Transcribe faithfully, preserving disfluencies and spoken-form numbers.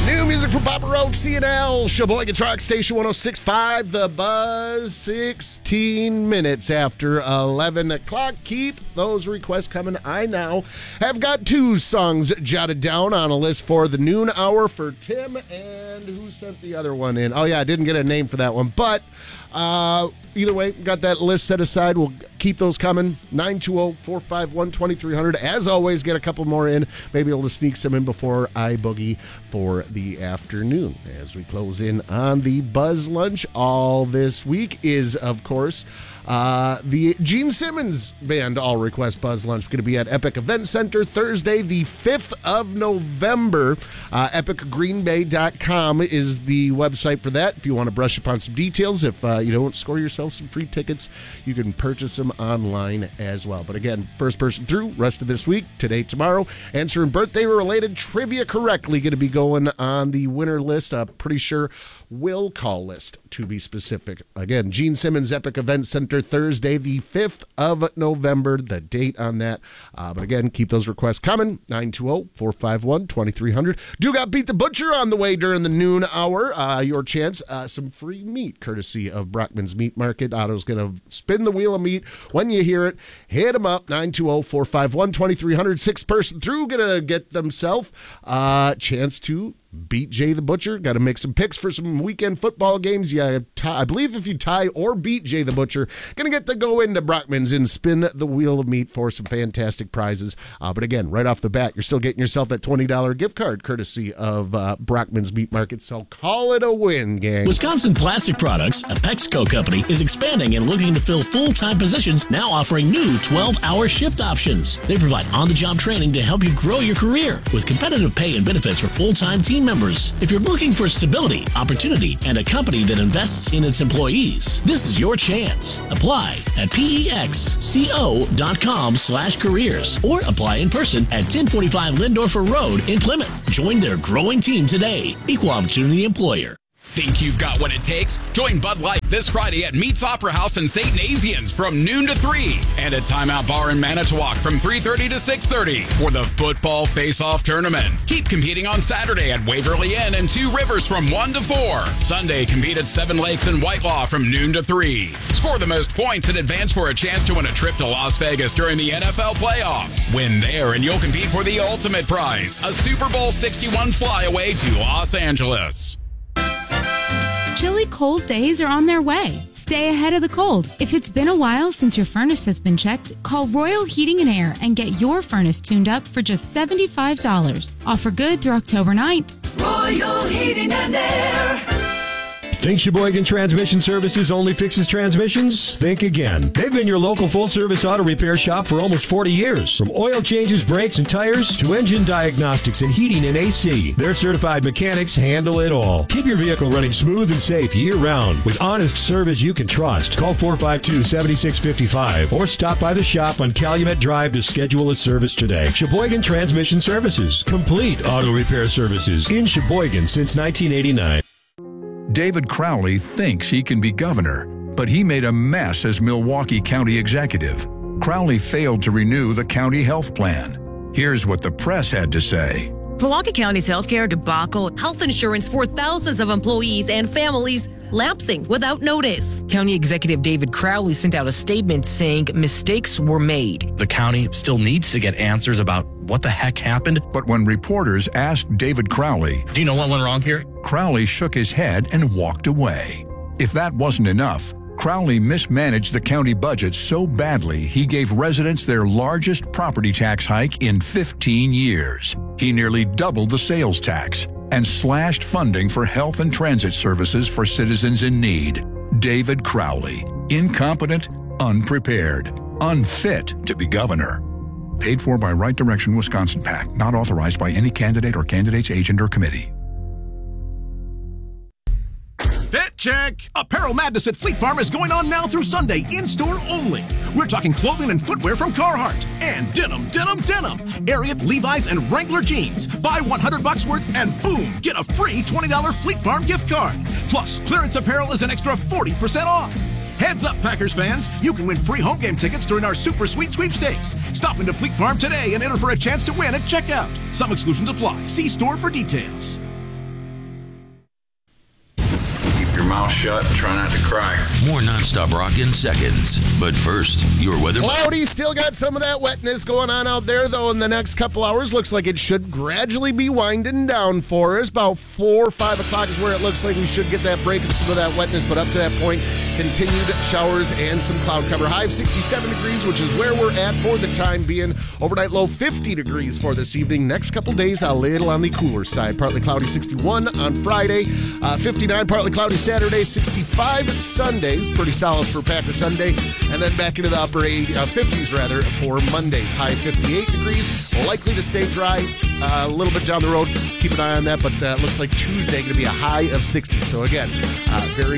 New music from Papa Roach, C and L, Sheboygan Truck Station one oh six point five, The Buzz, sixteen minutes after eleven o'clock. Keep those requests coming. I now have got two songs jotted down on a list for the noon hour for Tim, and who sent the other one in? Oh, yeah, I didn't get a name for that one, but uh, either way, got that list set aside. We'll keep those coming. nine two zero, four five one, two three zero zero. As always, get a couple more in. Maybe able to sneak some in before I boogie for the afternoon. As we close in on the Buzz Lunch, all this week is, of course, uh, the Gene Simmons Band All Request Buzz Lunch. Going to be at Epic Event Center Thursday, the fifth of November. Uh, epic green bay dot com is the website for that. If you want to brush up on some details, if uh, you don't score yourself some free tickets, you can purchase them online as well. But again, first person through, rest of this week, today, tomorrow, answering birthday-related trivia correctly, going to be going on the winner list. I'm pretty sure will call list, to be specific. Again, Gene Simmons Epic Event Center Thursday, the fifth of November, the date on that. Uh, but again, keep those requests coming. nine two zero, four five one, two three zero zero. Do got Beat the Butcher on the way during the noon hour. Uh, your chance, uh, some free meat, courtesy of Brockman's Meat Market. Otto's going to spin the wheel of meat. When you hear it, hit them up. nine two zero, four five one, two three zero zero. Six person through, going to get themselves a uh, chance to beat Jay the Butcher. Got to make some picks for some weekend football games. Yeah, I believe if you tie or beat Jay the Butcher, going to get to go into Brockman's and spin the wheel of meat for some fantastic prizes. Uh, but again, right off the bat, you're still getting yourself that twenty dollars gift card courtesy of uh, Brockman's Meat Market. So call it a win, gang. Wisconsin Plastic Products, a Pexco company, is expanding and looking to fill full-time positions, now offering new twelve-hour shift options. They provide on-the-job training to help you grow your career with competitive pay and benefits for full-time team members. If you're looking for stability, opportunity, and a company that invests in its employees, this is your chance. Apply at pexco.com slash careers or apply in person at ten forty-five Lindorfer Road in Plymouth. Join their growing team today. Equal Opportunity Employer. Think you've got what it takes? Join Bud Light this Friday at Meats Opera House in Saint Nazianz from noon to three, and at Timeout Bar in Manitowoc from three thirty to six thirty for the football face-off tournament. Keep competing on Saturday at Waverly Inn and Two Rivers from one to four. Sunday, compete at Seven Lakes and Whitelaw from noon to three. Score the most points in advance for a chance to win a trip to Las Vegas during the N F L playoffs. Win there and you'll compete for the ultimate prize, a Super Bowl sixty-one flyaway to Los Angeles. Chilly cold days are on their way. Stay ahead of the cold. If it's been a while since your furnace has been checked, call Royal Heating and Air and get your furnace tuned up for just seventy-five dollars. Offer good through October ninth. Royal Heating and Air. Think Sheboygan Transmission Services only fixes transmissions? Think again. They've been your local full-service auto repair shop for almost forty years. From oil changes, brakes, and tires to engine diagnostics and heating and A C, their certified mechanics handle it all. Keep your vehicle running smooth and safe year-round with honest service you can trust. Call four five two, seven six five five or stop by the shop on Calumet Drive to schedule a service today. Sheboygan Transmission Services. Complete auto repair services in Sheboygan since nineteen eighty-nine. David Crowley thinks he can be governor, but he made a mess as Milwaukee County executive. Crowley failed to renew the county health plan. Here's what the press had to say. Milwaukee County's healthcare debacle, health insurance for thousands of employees and families lapsing without notice. County Executive David Crowley sent out a statement saying mistakes were made. The county still needs to get answers about what the heck happened. But when reporters asked David Crowley, do you know what went wrong here? Crowley shook his head and walked away. If that wasn't enough, Crowley mismanaged the county budget so badly he gave residents their largest property tax hike in fifteen years. He nearly doubled the sales tax and slashed funding for health and transit services for citizens in need. David Crowley, incompetent, unprepared, unfit to be governor. Paid for by Right Direction Wisconsin PAC, not authorized by any candidate or candidate's agent or committee. Fit check! Apparel Madness at Fleet Farm is going on now through Sunday, in-store only. We're talking clothing and footwear from Carhartt. And denim, denim, denim. Ariat, Levi's, and Wrangler jeans. Buy one hundred bucks worth and boom, get a free twenty dollars Fleet Farm gift card. Plus, clearance apparel is an extra forty percent off. Heads up, Packers fans. You can win free home game tickets during our Super Sweet Sweepstakes. Stop into Fleet Farm today and enter for a chance to win at checkout. Some exclusions apply. See store for details. mouth shut and try not to cry. More nonstop rock in seconds. But first, your weather. Cloudy, still got some of that wetness going on out there, though, in the next couple hours. Looks like it should gradually be winding down for us. About four or five o'clock is where it looks like we should get that break of some of that wetness, but up to that point, continued showers and some cloud cover. High of sixty-seven degrees, which is where we're at for the time being. Overnight low fifty degrees for this evening. Next couple days, a little on the cooler side. Partly cloudy, sixty-one on Friday. Uh, fifty-nine, partly cloudy Saturday. sixty-five Sundays. Pretty solid for Packer Sunday. And then back into the upper eighties, uh, fifties, rather, for Monday. High fifty-eight degrees. Likely to stay dry uh, a little bit down the road. Keep an eye on that, but uh, looks like Tuesday going to be a high of sixty. So again, uh, very